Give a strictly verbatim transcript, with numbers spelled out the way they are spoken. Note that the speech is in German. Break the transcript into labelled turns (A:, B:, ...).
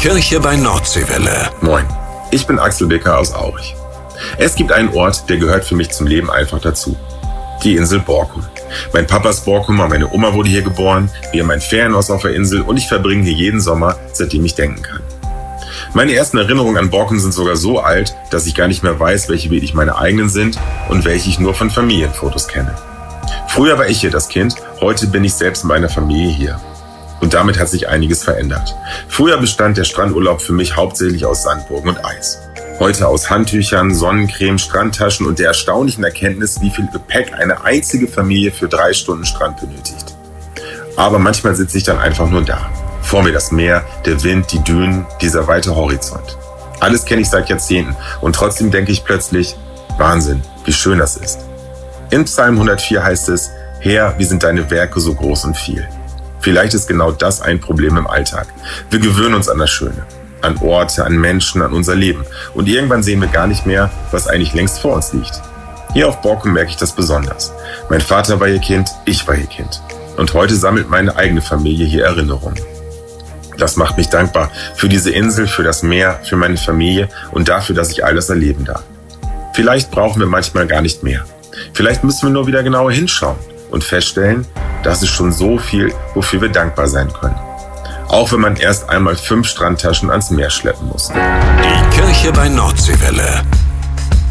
A: Kirche bei Nordseewelle.
B: Moin, ich bin Axel Becker aus Aurich. Es gibt einen Ort, der gehört für mich zum Leben einfach dazu. Die Insel Borkum. Mein Papa ist Borkumer, meine Oma wurde hier geboren, wir haben ein Ferienhaus auf der Insel und ich verbringe hier jeden Sommer, seitdem ich denken kann. Meine ersten Erinnerungen an Borkum sind sogar so alt, dass ich gar nicht mehr weiß, welche wirklich meine eigenen sind und welche ich nur von Familienfotos kenne. Früher war ich hier das Kind, heute bin ich selbst mit meiner Familie hier. Und damit hat sich einiges verändert. Früher bestand der Strandurlaub für mich hauptsächlich aus Sandburgen und Eis. Heute aus Handtüchern, Sonnencreme, Strandtaschen und der erstaunlichen Erkenntnis, wie viel Gepäck eine einzige Familie für drei Stunden Strand benötigt. Aber manchmal sitze ich dann einfach nur da. Vor mir das Meer, der Wind, die Dünen, dieser weite Horizont. Alles kenne ich seit Jahrzehnten und trotzdem denke ich plötzlich, Wahnsinn, wie schön das ist. In Psalm hundertvier heißt es, Herr, wie sind deine Werke so groß und viel. Vielleicht ist genau das ein Problem im Alltag. Wir gewöhnen uns an das Schöne, an Orte, an Menschen, an unser Leben. Und irgendwann sehen wir gar nicht mehr, was eigentlich längst vor uns liegt. Hier auf Borkum merke ich das besonders. Mein Vater war ihr Kind, ich war ihr Kind. Und heute sammelt meine eigene Familie hier Erinnerungen. Das macht mich dankbar für diese Insel, für das Meer, für meine Familie und dafür, dass ich all das erleben darf. Vielleicht brauchen wir manchmal gar nicht mehr. Vielleicht müssen wir nur wieder genauer hinschauen und feststellen, das ist schon so viel, wofür wir dankbar sein können. Auch wenn man erst einmal fünf Strandtaschen ans Meer schleppen muss.
A: Die Kirche bei Nordseewelle.